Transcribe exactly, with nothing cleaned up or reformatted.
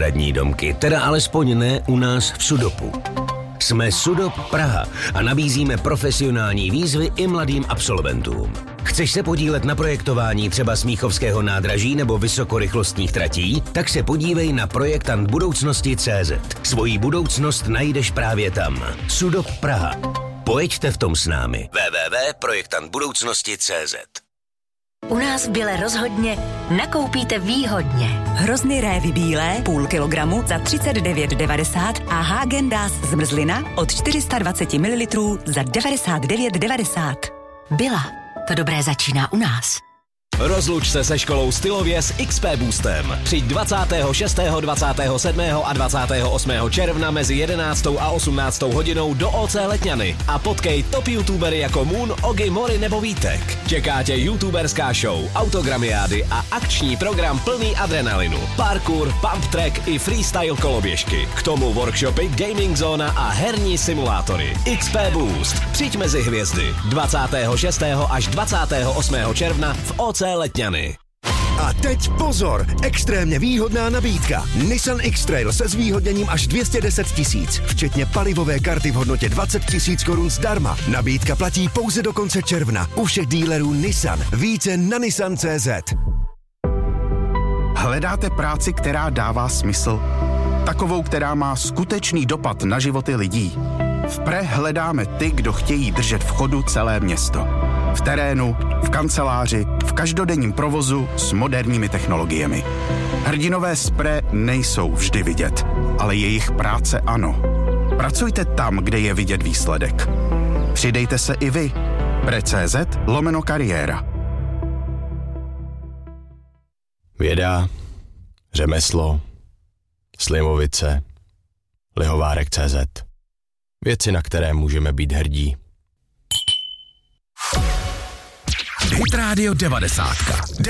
náhradní domky, teda alespoň ne u nás v Sudopu. Jsme Sudop Praha a nabízíme profesionální výzvy i mladým absolventům. Chceš se podílet na projektování třeba Smíchovského nádraží nebo vysokorychlostních tratí? Tak se podívej na projektant budoucnosti tečka cé zet. Svoji budoucnost najdeš právě tam. Sudop Praha. Pojeďte v tom s námi. w w w tečka projektant budoucnosti tečka cé zet. U nás v Bile rozhodně nakoupíte výhodně. Hrozny révy bílé půl kilogramu za třicet devět devadesát a Häagen-Dazs zmrzlina od čtyři sta dvacet mililitrů za devadesát devět devadesát. Byla. To dobré začíná u nás. Rozluč se se školou stylově s X P Boostem. Přijď dvacátého šestého, dvacátého sedmého a dvacátého osmého června mezi jedenáctou a osmnáctou hodinou do O C Letňany a potkej top youtubery jako Moon, Ogi, Mori nebo Vítek. Čeká tě youtuberská show, autogramiády a akční program plný adrenalinu. Parkour, pump track i freestyle koloběžky. K tomu workshopy, gaming zóna a herní simulátory. X P Boost. Přijď mezi hvězdy. dvacátého šestého až dvacátého osmého června v O C Letňany. A teď pozor, extrémně výhodná nabídka. Nissan X-Trail se zvýhodněním až dvě stě deset tisíc, včetně palivové karty v hodnotě dvacet tisíc korun zdarma. Nabídka platí pouze do konce června u všech dílerů Nissan. Více na nissan tečka cé zet. Hledáte práci, která dává smysl? Takovou, která má skutečný dopad na životy lidí? V Pre hledáme ty, kdo chtějí držet v chodu celé město. V terénu, v kanceláři, v každodenním provozu s moderními technologiemi. Hrdinové z Pre nejsou vždy vidět, ale jejich práce ano. Pracujte tam, kde je vidět výsledek. Přidejte se i vy. pre tečka cé zet lomeno kariéra. Věda, řemeslo, Slimovice, Lihovárek tečka cé zet. Věci, na které můžeme být hrdí. Hit Radio devadesát.